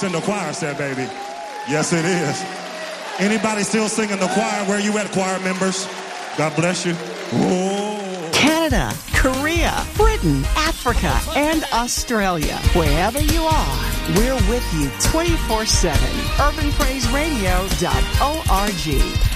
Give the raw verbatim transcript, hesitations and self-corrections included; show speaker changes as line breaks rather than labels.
voice in the choir said, baby. Yes, it is. Anybody still singing the choir? Where you at, choir members? God bless you. Whoa.
Canada, Korea, Britain, Africa, and Australia. Wherever you are, we're with you twenty-four seven. urban praise radio dot org.